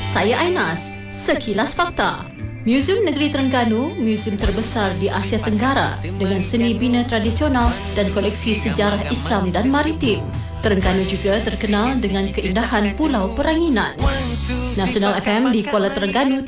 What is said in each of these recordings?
saya Ainas. Sekilas Fakta. Muzium Negeri Terengganu, muzium terbesar di Asia Tenggara dengan seni bina tradisional dan koleksi sejarah Islam dan maritim. Terengganu juga terkenal dengan keindahan Pulau Peranginan. Nasional FM di Kuala Terengganu,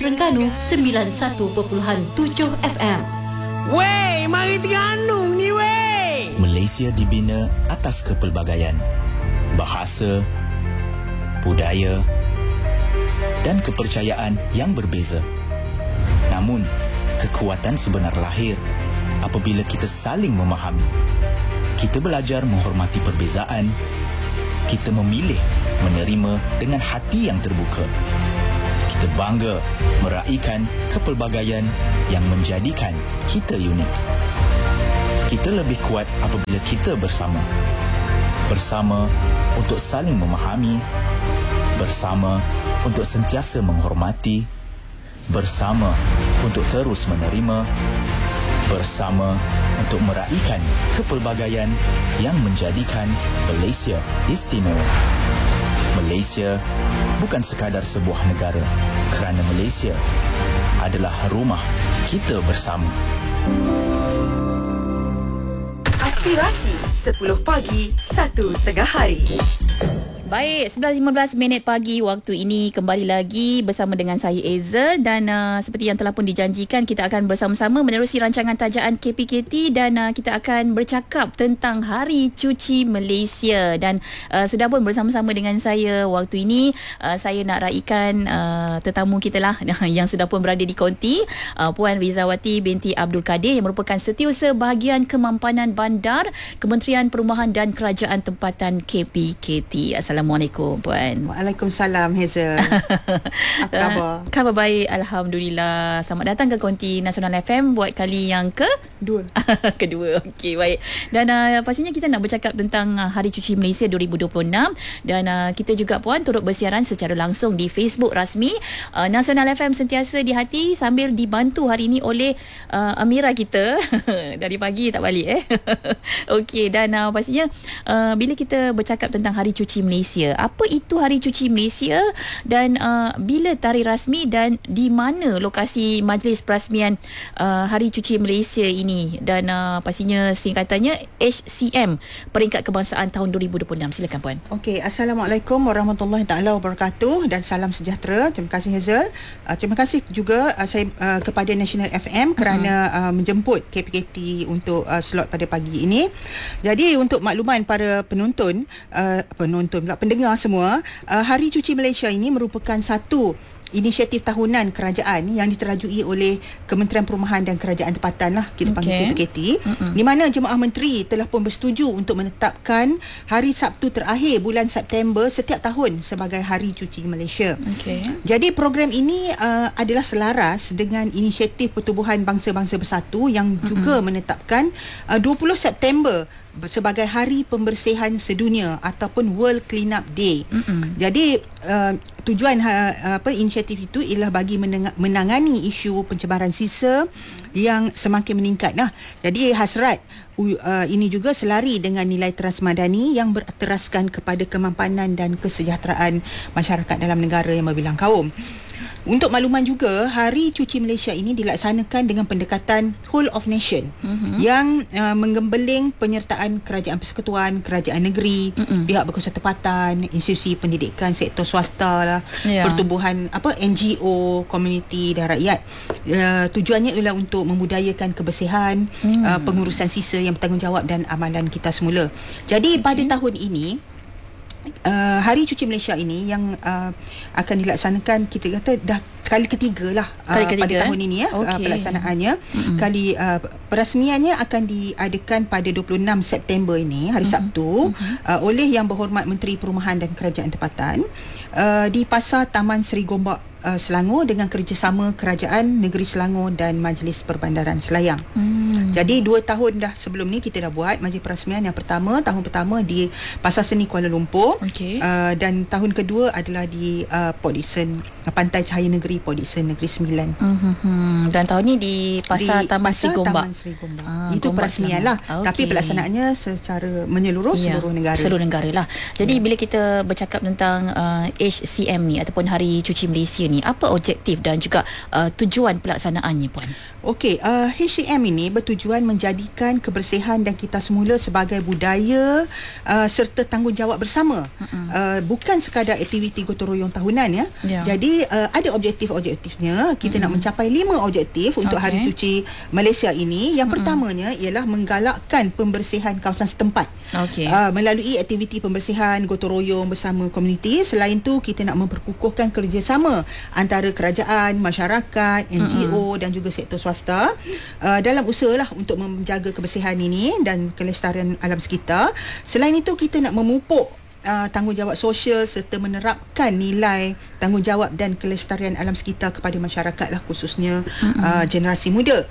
91.7 FM. Wey, mari Terengganu ni wey. Malaysia dibina atas kepelbagaian bahasa, budaya dan kepercayaan yang berbeza. Namun, kekuatan sebenar lahir apabila kita saling memahami. Kita belajar menghormati perbezaan. Kita memilih menerima dengan hati yang terbuka. Kita bangga meraihkan kepelbagaian yang menjadikan kita unik. Kita lebih kuat apabila kita bersama. Bersama untuk saling memahami. Bersama untuk sentiasa menghormati. Bersama untuk terus menerima. Bersama untuk meraihkan kepelbagaian yang menjadikan Malaysia istimewa. Malaysia bukan sekadar sebuah negara, kerana Malaysia adalah rumah kita bersama. Aspirasi 10 pagi, 1 tengah hari. Baik, 11.15 pagi waktu ini kembali lagi bersama dengan saya Ezel dan seperti yang telah pun dijanjikan kita akan bersama-sama menerusi rancangan tajaan KPKT dan kita akan bercakap tentang Hari Cuci Malaysia dan sudah pun bersama-sama dengan saya waktu ini saya nak raikan tetamu kita lah yang sudah pun berada di konti, Puan Rizawati binti Abdul Kadir yang merupakan Setiausaha Bahagian Kemampanan Bandar Kementerian Perumahan dan Kerajaan Tempatan KPKT. Assalamualaikum Puan. Waalaikumsalam Hazel. Apa khabar? Khabar baik, Alhamdulillah. Selamat datang ke Konti Nasional FM buat kali yang kedua. Okey, baik. Dan pastinya kita nak bercakap tentang Hari Cuci Malaysia 2026 dan kita juga Puan turut bersiaran secara langsung di Facebook rasmi Nasional FM sentiasa di hati sambil dibantu hari ini oleh Amira kita. Dari pagi tak balik Okey, dan pastinya bila kita bercakap tentang Hari Cuci Malaysia, apa itu Hari Cuci Malaysia dan bila tarikh rasmi dan di mana lokasi majlis perasmian Hari Cuci Malaysia ini dan pastinya singkatannya HCM Peringkat Kebangsaan tahun 2026. Silakan Puan. Okey, Assalamualaikum warahmatullahi taala wabarakatuh dan salam sejahtera. Terima kasih Hazel. Terima kasih juga saya kepada National FM kerana menjemput KPKT untuk slot pada pagi ini. Jadi untuk makluman para pendengar semua, Hari Cuci Malaysia ini merupakan satu inisiatif tahunan kerajaan yang diterajui oleh Kementerian Perumahan dan Kerajaan Tempatan lah, kita panggil KPKT, di mana Jemaah Menteri telah pun bersetuju untuk menetapkan hari Sabtu terakhir bulan September setiap tahun sebagai Hari Cuci Malaysia. Jadi program ini adalah selaras dengan inisiatif Pertubuhan Bangsa-Bangsa Bersatu yang juga menetapkan 20 September sebagai Hari Pembersihan Sedunia ataupun World Cleanup Day. Jadi tujuan inisiatif itu ialah bagi menangani isu pencemaran sisa yang semakin meningkat. Jadi hasrat ini juga selari dengan nilai teras madani yang berteraskan kepada kemampanan dan kesejahteraan masyarakat dalam negara yang berbilang kaum. Untuk makluman juga, Hari Cuci Malaysia ini dilaksanakan dengan pendekatan whole of nation yang menggembeling penyertaan kerajaan persekutuan, kerajaan negeri, pihak berkuasa tempatan, institusi pendidikan, sektor swasta lah, pertubuhan NGO, komuniti dan rakyat. Tujuannya ialah untuk memudayakan kebersihan, pengurusan sisa yang bertanggungjawab dan amalan kita semula. Jadi pada tahun ini Hari Cuci Malaysia ini yang akan dilaksanakan, kita kata dah kali ketiga lah pada tahun ini pelaksanaannya. Kali perasmiannya akan diadakan pada 26 September ini, hari Sabtu, oleh Yang Berhormat Menteri Perumahan dan Kerajaan Tempatan di Pasar Taman Seri Gombak, Selangor dengan kerjasama Kerajaan Negeri Selangor dan Majlis Perbandaran Selayang. Jadi 2 tahun dah sebelum ni kita dah buat majlis perasmian yang pertama, tahun pertama di Pasar Seni Kuala Lumpur. Dan tahun kedua adalah di Port Dickson, Pantai Cahaya Negeri Port Dickson Negeri Sembilan. Dan tahun ni di Pasar Taman Seri Gombak. Itu perasmian lah. Tapi pelaksanaannya secara menyeluruh seluruh negara. Seluruh negara lah. Jadi bila kita bercakap tentang HCM ni ataupun Hari Cuci Malaysia ni, apa objektif dan juga tujuan pelaksanaannya, Puan? Okey, HCM ini bertujuan menjadikan kebersihan dan kita semula sebagai budaya serta tanggungjawab bersama. Bukan sekadar aktiviti gotong royong tahunan ya. Jadi ada objektif-objektifnya. Kita nak mencapai 5 objektif untuk Hari Cuci Malaysia ini. Yang pertamanya ialah menggalakkan pembersihan kawasan setempat. Melalui aktiviti pembersihan gotong royong bersama komuniti. Selain tu kita nak memperkukuhkan kerjasama antara kerajaan, masyarakat, NGO dan juga sektor swasta dalam usahalah untuk menjaga kebersihan ini dan kelestarian alam sekitar. Selain itu kita nak memupuk tanggungjawab sosial serta menerapkan nilai tanggungjawab dan kelestarian alam sekitar kepada masyarakat lah, khususnya generasi muda.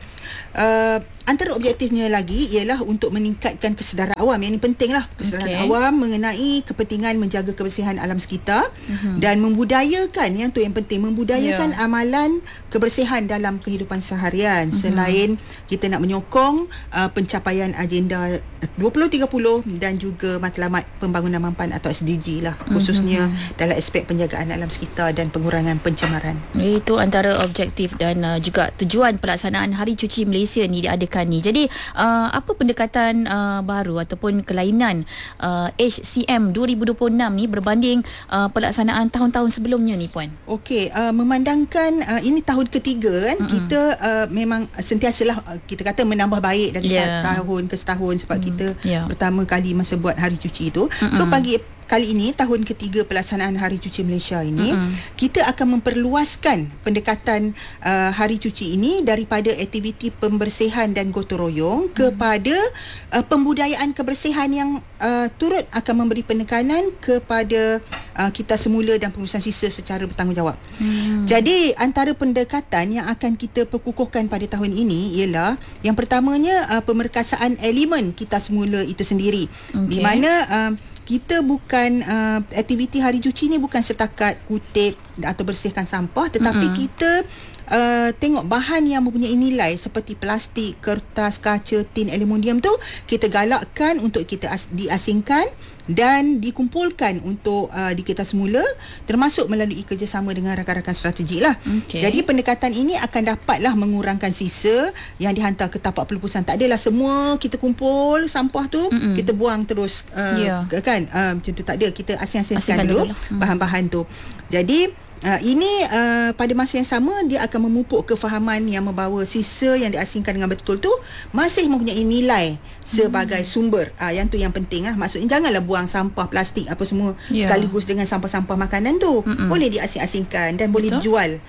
Antara objektifnya lagi ialah untuk meningkatkan kesedaran awam. Yang ini penting lah, kesedaran awam mengenai kepentingan menjaga kebersihan alam sekitar dan membudayakan, yang tu yang penting, membudayakan amalan kebersihan dalam kehidupan seharian. Selain kita nak menyokong pencapaian agenda 2030 dan juga matlamat pembangunan mampan atau SDG lah, khususnya dalam aspek penjagaan alam sekitar dan pengurangan pencemaran. Itu antara objektif dan juga tujuan pelaksanaan Hari Cuci Malaysia ni diadakan ni. Jadi apa pendekatan baru ataupun kelainan HCM 2026 ni berbanding pelaksanaan tahun-tahun sebelumnya ni, Puan? Okey, memandangkan ini tahun ketiga kan, kita memang sentiasalah kita kata menambah baik dari tahun ke setahun sebab kita pertama kali masa buat Hari Cuci itu. So kali ini tahun ketiga pelaksanaan Hari Cuci Malaysia ini, kita akan memperluaskan pendekatan Hari Cuci ini daripada aktiviti pembersihan dan gotong royong kepada pembudayaan kebersihan yang turut akan memberi penekanan kepada kita semula dan pengurusan sisa secara bertanggungjawab. Jadi antara pendekatan yang akan kita perkukuhkan pada tahun ini ialah yang pertamanya pemerkasaan elemen kita semula itu sendiri, di mana kita bukan aktiviti Hari Cuci ni bukan setakat kutip atau bersihkan sampah, tetapi kita tengok bahan yang mempunyai nilai seperti plastik, kertas, kaca, tin, aluminium tu kita galakkan untuk kita diasingkan dan dikumpulkan untuk di kita semula, termasuk melalui kerjasama dengan rakan-rakan strategik lah. Jadi pendekatan ini akan dapatlah mengurangkan sisa yang dihantar ke tapak pelupusan. Tak adalah semua kita kumpul sampah tu kita buang terus kan, macam tu tak ada. Kita asing-asingkan dulu bahan-bahan tu. Jadi ini pada masa yang sama dia akan memupuk kefahaman yang membawa sisa yang diasingkan dengan betul tu masih mempunyai nilai sebagai sumber. Yang tu yang penting lah. Maksudnya janganlah buang sampah plastik apa semua sekaligus dengan sampah-sampah makanan tu. Boleh diasing-asingkan dan boleh dijual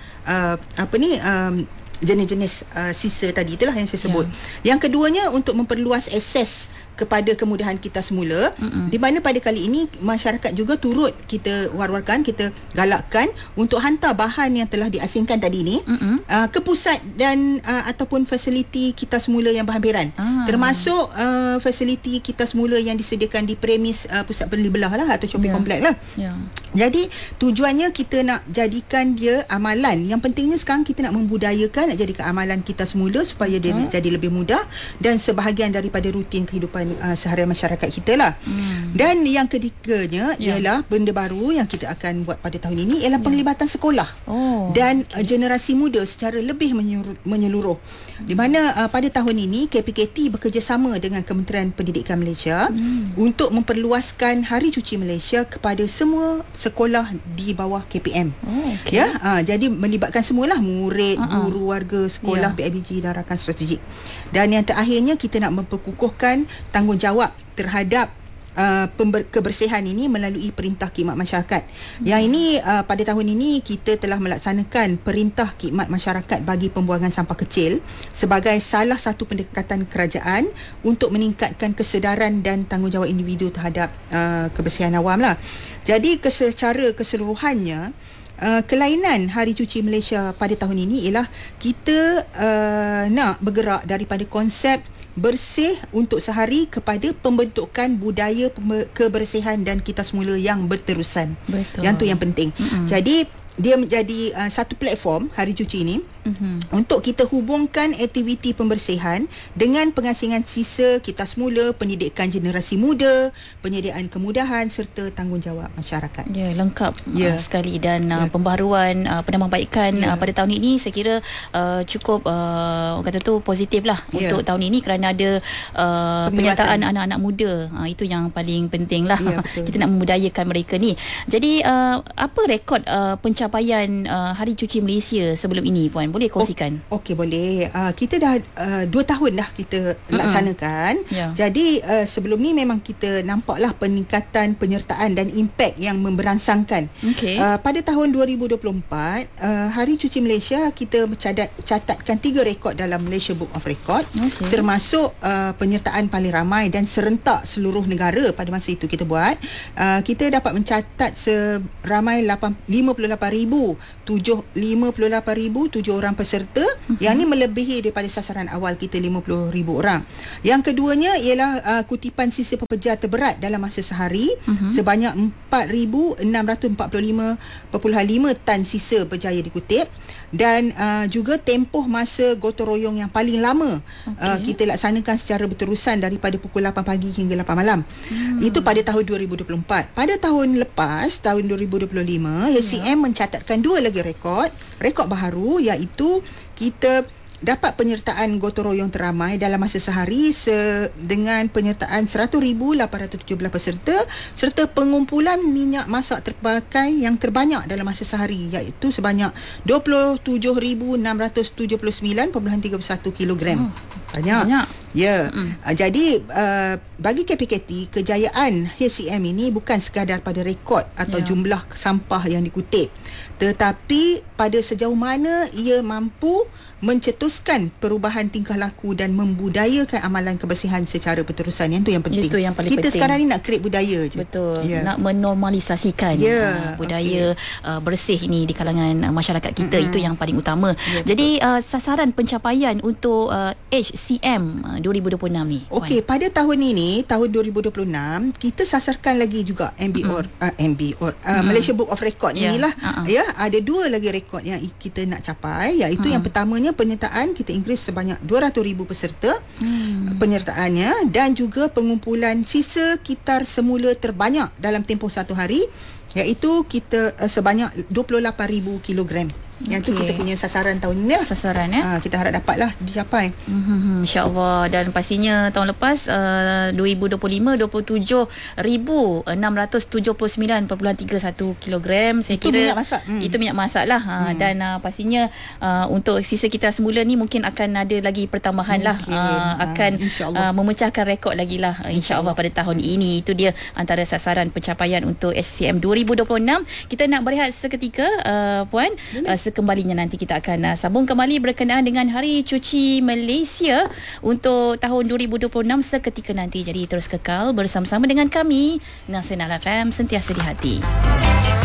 jenis-jenis sisa tadi, itulah yang saya sebut. Yang keduanya untuk memperluas akses kepada kemudahan kita semula, di mana pada kali ini masyarakat juga turut kita war-warkan, kita galakkan untuk hantar bahan yang telah diasingkan tadi ni ke pusat dan ataupun fasiliti kita semula yang berhampiran, termasuk fasiliti kita semula yang disediakan di premis pusat beli belah lah atau shopping kompleks lah. Jadi tujuannya kita nak jadikan dia amalan. Yang pentingnya sekarang kita nak membudayakan, nak jadikan amalan kita semula supaya dia jadi lebih mudah dan sebahagian daripada rutin kehidupan seharian masyarakat kita lah. Dan yang ketiganya ialah benda baru yang kita akan buat pada tahun ini ialah penglibatan sekolah dan generasi muda secara lebih menyeluruh, di mana pada tahun ini KPKT bekerjasama dengan Kementerian Pendidikan Malaysia untuk memperluaskan Hari Cuci Malaysia kepada semua sekolah di bawah KPM. Jadi melibatkan semualah, murid, guru, warga sekolah, PIBG dan rakan strategik. Dan yang terakhirnya kita nak memperkukuhkan tanggungjawab terhadap kebersihan ini melalui perintah khidmat masyarakat. Yang ini pada tahun ini kita telah melaksanakan perintah khidmat masyarakat bagi pembuangan sampah kecil sebagai salah satu pendekatan kerajaan untuk meningkatkan kesedaran dan tanggungjawab individu terhadap kebersihan awam lah. Jadi secara keseluruhannya kelainan Hari Cuci Malaysia pada tahun ini ialah kita nak bergerak daripada konsep bersih untuk sehari kepada pembentukan budaya kebersihan dan kita semula yang berterusan. Betul. Yang tu yang penting. Jadi dia menjadi satu platform Hari Cuci ini untuk kita hubungkan aktiviti pembersihan dengan pengasingan sisa kita semula, pendidikan generasi muda, penyediaan kemudahan serta tanggungjawab masyarakat. Ya, lengkap sekali dan pembaharuan penambahbaikan pada tahun ini saya kira cukup orang kata tu positif lah untuk tahun ini kerana ada penyertaan anak-anak muda. Itu yang paling penting lah. Kita nak memudayakan mereka ni. Jadi apa rekod pencapaian Hari Cuci Malaysia sebelum ini, Puan? Boleh kongsikan? Okey, boleh. Kita dah 2 tahun dah kita laksanakan. Jadi sebelum ni memang kita nampaklah peningkatan penyertaan dan impak yang memberangsangkan. Pada tahun 2024, Hari Cuci Malaysia kita catatkan 3 rekod dalam Malaysia Book of Record, termasuk penyertaan paling ramai dan serentak seluruh negara pada masa itu kita buat. Kita dapat mencatat seramai 58,007 orang peserta. Yang ni melebihi daripada sasaran awal kita 50,000 orang. Yang keduanya ialah kutipan sisa pekerja terberat dalam masa sehari sebanyak 4,645.5 tan sisa berjaya dikutip, dan juga tempoh masa gotong royong yang paling lama kita laksanakan secara berterusan daripada pukul 8 pagi hingga 8 malam. Itu pada tahun 2024. Pada tahun lepas, tahun 2025, HCM mencatatkan 2 lagi rekod baharu, iaitu kita dapat penyertaan gotong royong teramai dalam masa sehari dengan penyertaan 100,817 peserta serta pengumpulan minyak masak terpakai yang terbanyak dalam masa sehari, iaitu sebanyak 27,679.31 kilogram. Banyak. Ya. Jadi bagi KPKT, kejayaan HCM ini bukan sekadar pada rekod atau jumlah sampah yang dikutip, tetapi pada sejauh mana ia mampu mencetuskan perubahan tingkah laku dan membudayakan amalan kebersihan secara berterusan. Yang tu yang penting. Itu yang paling kita penting. Sekarang ni nak create budaya je. Betul. Nak menormalisasikan budaya bersih ini di kalangan masyarakat kita. Itu yang paling utama. Jadi sasaran pencapaian untuk HCM 2026 ni. Okey, pada tahun ini, tahun 2026, kita sasarkan lagi juga Malaysia Book of Record inilah. Ada 2 lagi rekod yang kita nak capai, iaitu yang pertamanya penyertaan kita increase sebanyak 200,000 peserta penyertaannya, dan juga pengumpulan sisa kitar semula terbanyak dalam tempoh 1 hari, iaitu kita sebanyak 28,000 kilogram. Yang tu kita punya sasaran tahun ni lah. Sasaran kita harap dapatlah dicapai. InsyaAllah. Dan pastinya tahun lepas 2025 27,679.31 kilogram. Saya kira minyak masak. Itu minyak masak lah. Dan pastinya untuk sisa kita semula ni mungkin akan ada lagi pertambahan lah. Akan memecahkan rekod lagi lah InsyaAllah pada tahun ini. Itu dia antara sasaran pencapaian untuk HCM 2026. Kita nak berehat seketika, Puan. Sekembalinya nanti kita akan sambung kembali berkenaan dengan Hari Cuci Malaysia untuk tahun 2026 seketika nanti. Jadi terus kekal bersama-sama dengan kami, Nasional FM, sentiasa di hati.